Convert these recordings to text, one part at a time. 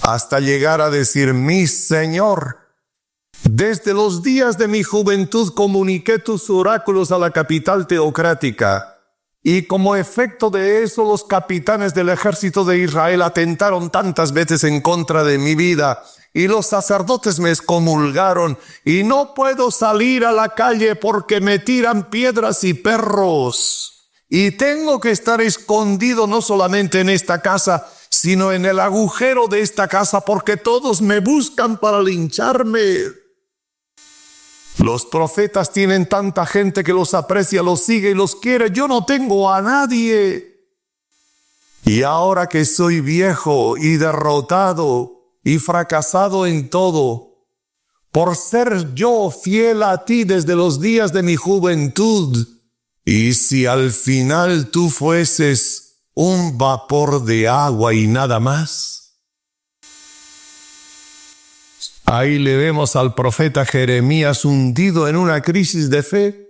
hasta llegar a decir: mi Señor, desde los días de mi juventud comuniqué tus oráculos a la capital teocrática, y como efecto de eso los capitanes del ejército de Israel atentaron tantas veces en contra de mi vida, y los sacerdotes me excomulgaron, y no puedo salir a la calle porque me tiran piedras y perros, y tengo que estar escondido no solamente en esta casa, sino en el agujero de esta casa, porque todos me buscan para lincharme. Los profetas tienen tanta gente que los aprecia, los sigue y los quiere. Yo no tengo a nadie. Y ahora que soy viejo y derrotado y fracasado en todo, por ser yo fiel a ti desde los días de mi juventud, y si al final tú fueses un vapor de agua y nada más. Ahí le vemos al profeta Jeremías hundido en una crisis de fe.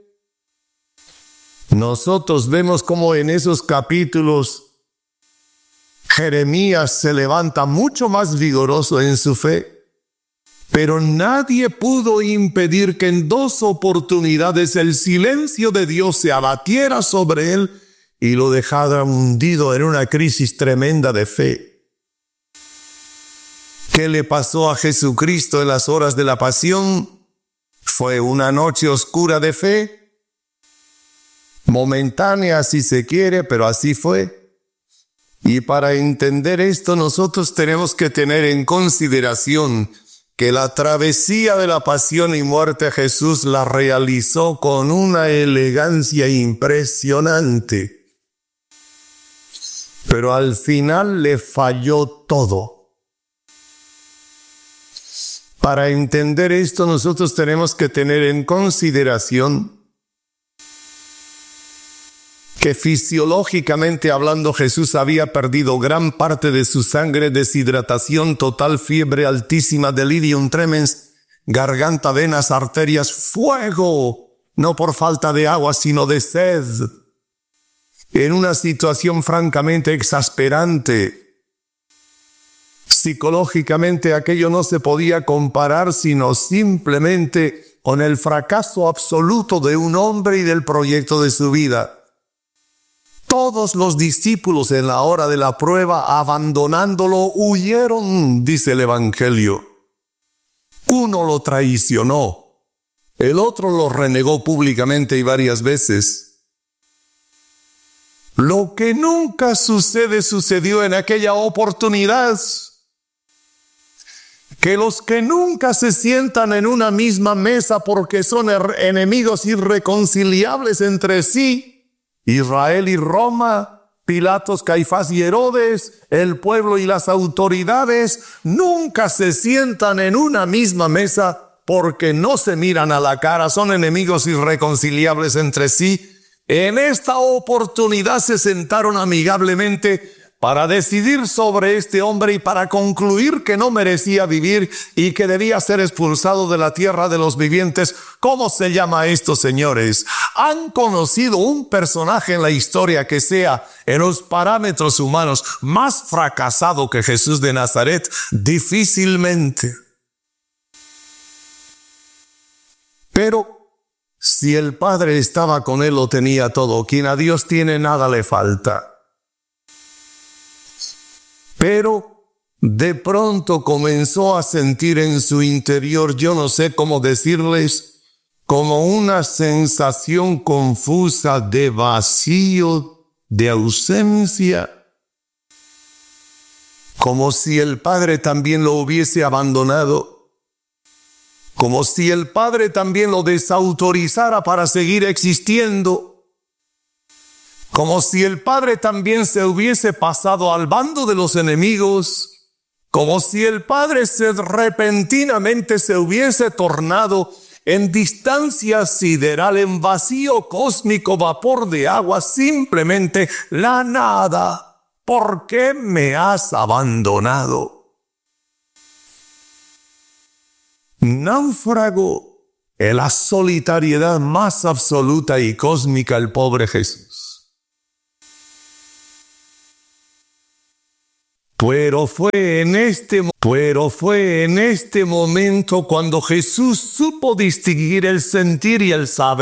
Nosotros vemos cómo en esos capítulos Jeremías se levanta mucho más vigoroso en su fe, pero nadie pudo impedir que en 2 oportunidades el silencio de Dios se abatiera sobre él y lo dejara hundido en una crisis tremenda de fe. ¿Qué le pasó a Jesucristo en las horas de la pasión? ¿Fue una noche oscura de fe? Momentánea si se quiere, pero así fue. Y para entender esto nosotros tenemos que tener en consideración que la travesía de la pasión y muerte Jesús la realizó con una elegancia impresionante. Pero al final le falló todo. Para entender esto, nosotros tenemos que tener en consideración que fisiológicamente hablando Jesús había perdido gran parte de su sangre, deshidratación total, fiebre altísima, delirium tremens, garganta, venas, arterias, fuego, no por falta de agua, sino de sed, en una situación francamente exasperante. Psicológicamente aquello no se podía comparar sino simplemente con el fracaso absoluto de un hombre y del proyecto de su vida. Todos los discípulos en la hora de la prueba, abandonándolo, huyeron, dice el Evangelio. Uno lo traicionó, el otro lo renegó públicamente y varias veces. Lo que nunca sucedió en aquella oportunidad. Que los que nunca se sientan en una misma mesa porque son enemigos irreconciliables entre sí, Israel y Roma, Pilatos, Caifás y Herodes, el pueblo y las autoridades, nunca se sientan en una misma mesa porque no se miran a la cara, son enemigos irreconciliables entre sí. En esta oportunidad se sentaron amigablemente para decidir sobre este hombre y para concluir que no merecía vivir y que debía ser expulsado de la tierra de los vivientes. ¿Cómo se llama esto, señores? ¿Han conocido un personaje en la historia que sea, en los parámetros humanos, más fracasado que Jesús de Nazaret? Difícilmente. Pero si el Padre estaba con él, lo tenía todo. Quien a Dios tiene, nada le falta. Pero de pronto comenzó a sentir en su interior, yo no sé cómo decirles, como una sensación confusa de vacío, de ausencia, como si el Padre también lo hubiese abandonado, como si el Padre también lo desautorizara para seguir existiendo, como si el Padre también se hubiese pasado al bando de los enemigos, como si el Padre repentinamente se hubiese tornado en distancia sideral, en vacío cósmico, vapor de agua, simplemente la nada. ¿Por qué me has abandonado? Náufrago en la solitariedad más absoluta y cósmica el pobre Jesús. Pero fue en este momento cuando Jesús supo distinguir el sentir y el saber